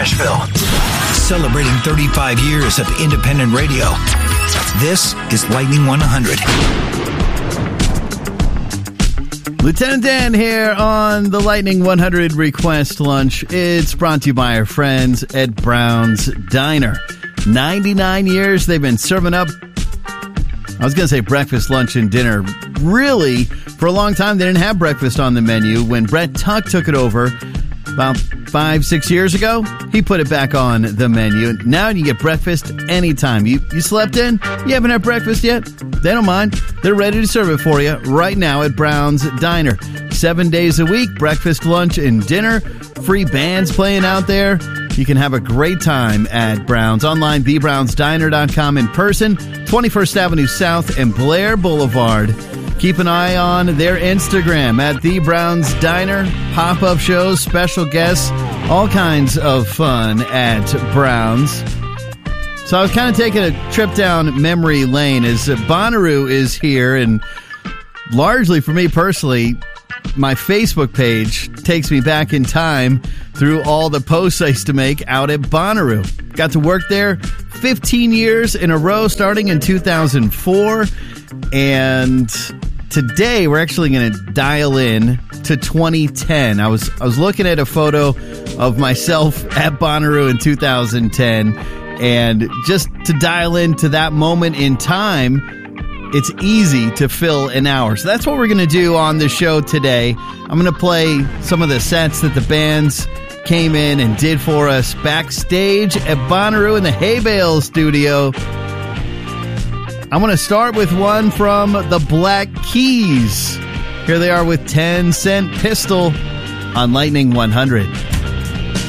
Nashville. Celebrating 35 years of independent radio. This is Lightning 100. Lieutenant Dan here on the Lightning 100 Request Lunch. It's brought to you by our friends at Brown's Diner. 99 years they've been serving up, I was going to say breakfast, lunch, and dinner. Really, for a long time, they didn't have breakfast on the menu. When Brett Tuck took it over about 5-6 years ago, he put it back on the menu. Now you get breakfast anytime. You slept in? You haven't had breakfast yet? They don't mind. They're ready to serve it for you right now at Brown's Diner. 7 days a week, breakfast, lunch, and dinner. Free bands playing out there. You can have a great time at Brown's. Online, thebrownsdiner.com. In person, 21st Avenue South and Blair Boulevard. Keep an eye on their Instagram at The Brown's Diner. Pop-up shows, special guests, all kinds of fun at Brown's. So I was kind of taking a trip down memory lane as Bonnaroo is here, and largely for me personally, my Facebook page takes me back in time through all the posts I used to make out at Bonnaroo. Got to work there 15 years in a row starting in 2004, and today we're actually going to dial in to 2010. I was looking at a photo of myself at Bonnaroo in 2010, and just to dial into that moment in time, it's easy to fill an hour. So that's what we're going to do on the show today. I'm going to play some of the sets that the bands came in and did for us backstage at Bonnaroo in the Hay Bale studio. I want to start with one from the Black Keys. Here they are with 10 Cent Pistol on Lightning 100.